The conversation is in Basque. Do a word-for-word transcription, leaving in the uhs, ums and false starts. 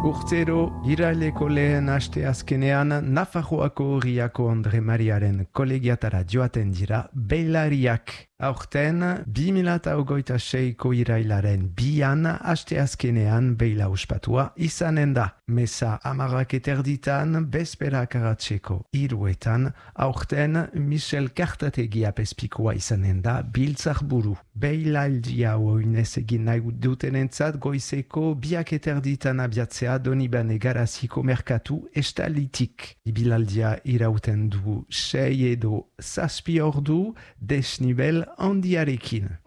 Urtero, iraileko lehen aste azkenean, Nafarroako Riako Andre Mariaren kolegiatara joaten dira beilariak. Aurten, bi mila hogeita seiko irailaren bian aste azkenean beila ospatua izanen da. Meza amarrak eterditan, bezperak aratzeko iruetan, aurten Michel Kartategia pespikoa izanen da biltzar buru. Beilaldia oinez egin nahi dutenentzat goizeko biak eterditan abiatzea Donibane Garaziko merkatu estalitik. Ibilaldia irauten du sei edo zazpi ordu desnibel handiarekin.